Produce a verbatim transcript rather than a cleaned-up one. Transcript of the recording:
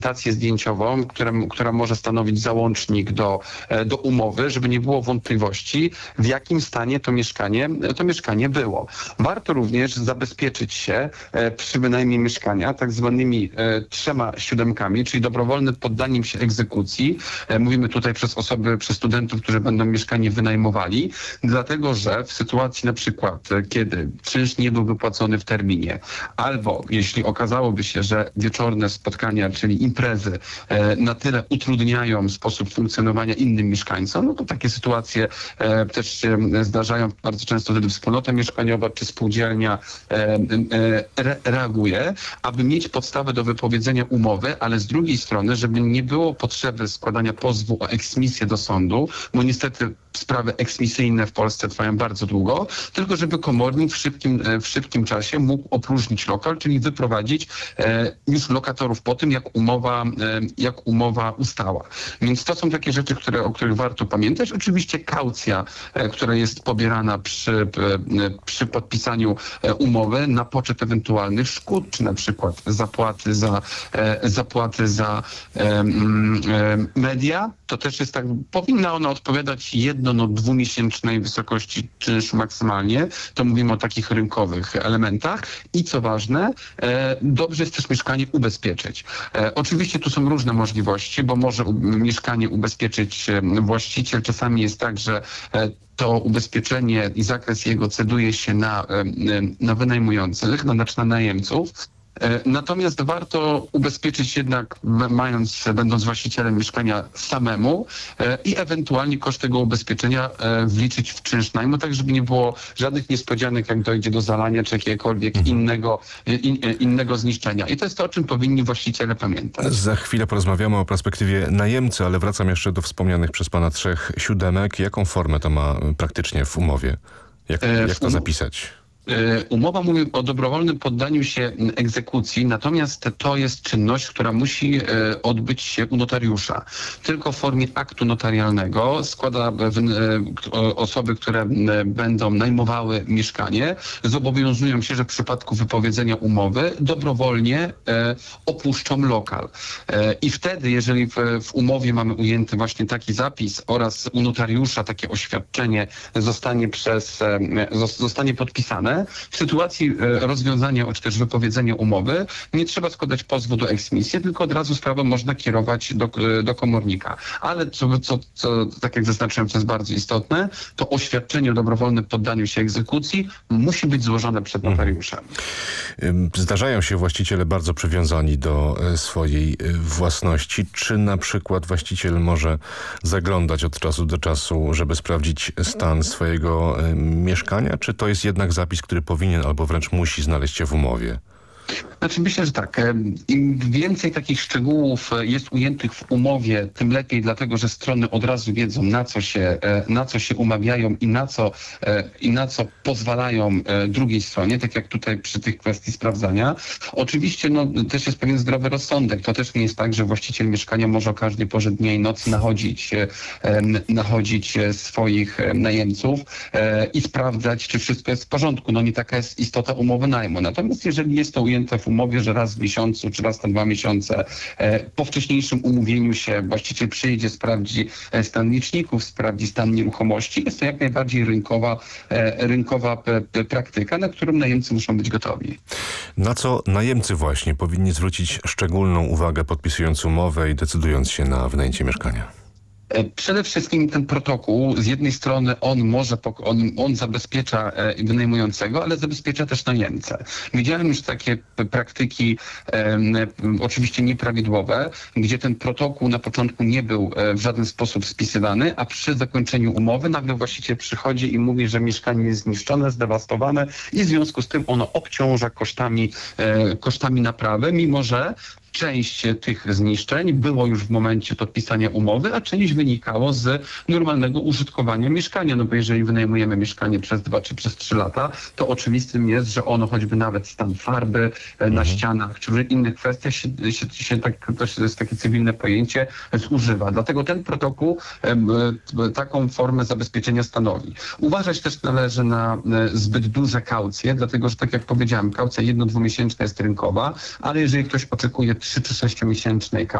dokumentację zdjęciową, która, która może stanowić załącznik do, do umowy, żeby nie było wątpliwości, w jakim stanie to mieszkanie, to mieszkanie było. Warto również zabezpieczyć się przy wynajmie mieszkania tak zwanymi trzema siódemkami, czyli dobrowolnym poddaniem się egzekucji. Mówimy tutaj przez osoby, przez studentów, którzy będą mieszkanie wynajmowali, dlatego że w sytuacji na przykład, kiedy czynsz nie był wypłacony w terminie, albo jeśli okazałoby się, że wieczorne spotkania, czyli imprezy e, na tyle utrudniają sposób funkcjonowania innym mieszkańcom, no to takie sytuacje e, też się zdarzają bardzo często, wtedy wspólnota mieszkaniowa czy spółdzielnia e, e, re, reaguje, aby mieć podstawę do wypowiedzenia umowy, ale z drugiej strony, żeby nie było potrzeby składania pozwu o eksmisję do sądu, bo niestety sprawy eksmisyjne w Polsce trwają bardzo długo, tylko żeby komornik w szybkim, w szybkim czasie mógł opróżnić lokal, czyli wyprowadzić e, już lokatorów po tym, jak umowa, e, jak umowa ustała. Więc to są takie rzeczy, które, o których warto pamiętać. Oczywiście kaucja, e, która jest pobierana przy, e, przy podpisaniu e, umowy na poczet ewentualnych szkód, czy na przykład zapłaty za, e, zapłaty za e, e, media, to też jest tak, powinna ona odpowiadać jedno no dwumiesięcznej wysokości czynszu maksymalnie. To mówimy o takich rynkowych elementach. I co ważne, e, dobrze jest też mieszkanie ubezpieczyć. E, oczywiście tu są różne możliwości, bo może u, mieszkanie ubezpieczyć e, właściciel. Czasami jest tak, że e, to ubezpieczenie i zakres jego ceduje się na, e, na wynajmujących, no, znaczy na najemców. Natomiast warto ubezpieczyć jednak, mając, będąc właścicielem mieszkania samemu i ewentualnie koszt tego ubezpieczenia wliczyć w czynsz najmu, tak żeby nie było żadnych niespodzianek, jak dojdzie do zalania czy jakiegokolwiek mhm. innego, in, innego zniszczenia. I to jest to, o czym powinni właściciele pamiętać. Za chwilę porozmawiamy o perspektywie najemcy, ale wracam jeszcze do wspomnianych przez pana trzech siódemek. Jaką formę to ma praktycznie w umowie? Jak, jak to zapisać? Umowa mówi o dobrowolnym poddaniu się egzekucji, natomiast to jest czynność, która musi odbyć się u notariusza. Tylko w formie aktu notarialnego składa osoby, które będą najmowały mieszkanie, zobowiązują się, że w przypadku wypowiedzenia umowy dobrowolnie opuszczą lokal. I wtedy, jeżeli w, w umowie mamy ujęty właśnie taki zapis oraz u notariusza takie oświadczenie zostanie przez, zostanie podpisane, w sytuacji rozwiązania czy też wypowiedzenia umowy nie trzeba składać pozwu do eksmisji, tylko od razu sprawę można kierować do, do komornika. Ale co, co, co, tak jak zaznaczyłem, co jest bardzo istotne, to oświadczenie o dobrowolnym poddaniu się egzekucji musi być złożone przed notariuszem. Zdarzają się właściciele bardzo przywiązani do swojej własności. Czy na przykład właściciel może zaglądać od czasu do czasu, żeby sprawdzić stan swojego mieszkania? Czy to jest jednak zapis, który powinien albo wręcz musi znaleźć się w umowie? Znaczy myślę, że tak. Im więcej takich szczegółów jest ujętych w umowie, tym lepiej, dlatego że strony od razu wiedzą, na co się, na co się umawiają i na co, i na co pozwalają drugiej stronie, tak jak tutaj przy tych kwestii sprawdzania. Oczywiście no, też jest pewien zdrowy rozsądek. To też nie jest tak, że właściciel mieszkania może o każdej porze dnia i nocy nachodzić, nachodzić swoich najemców i sprawdzać, czy wszystko jest w porządku. No nie taka jest istota umowy najmu. Natomiast jeżeli jest to ujęte w umowie, że raz w miesiącu czy raz na dwa miesiące e, po wcześniejszym umówieniu się właściciel przyjedzie, sprawdzi e, stan liczników, sprawdzi stan nieruchomości. Jest to jak najbardziej rynkowa, e, rynkowa p, p, praktyka, na którą najemcy muszą być gotowi. Na co najemcy właśnie powinni zwrócić szczególną uwagę, podpisując umowę i decydując się na wynajęcie mieszkania? Przede wszystkim ten protokół, z jednej strony on może, on, on zabezpiecza wynajmującego, ale zabezpiecza też najemcę. Widziałem już takie praktyki e, oczywiście nieprawidłowe, gdzie ten protokół na początku nie był w żaden sposób spisywany, a przy zakończeniu umowy nagle właściciel przychodzi i mówi, że mieszkanie jest zniszczone, zdewastowane i w związku z tym ono obciąża kosztami, e, kosztami naprawy, mimo że część tych zniszczeń było już w momencie podpisania umowy, a część wynikało z normalnego użytkowania mieszkania. No bo jeżeli wynajmujemy mieszkanie przez dwa czy przez trzy lata, to oczywistym jest, że ono choćby nawet stan farby mhm. na ścianach czy w innych kwestiach się, się, się tak, to jest takie cywilne pojęcie, zużywa. Dlatego ten protokół e, taką formę zabezpieczenia stanowi. Uważać też należy na e, zbyt duże kaucje, dlatego że tak jak powiedziałem, kaucja jedno-dwumiesięczna jest rynkowa, ale jeżeli ktoś oczekuje trzy czy sześciomiesięcznej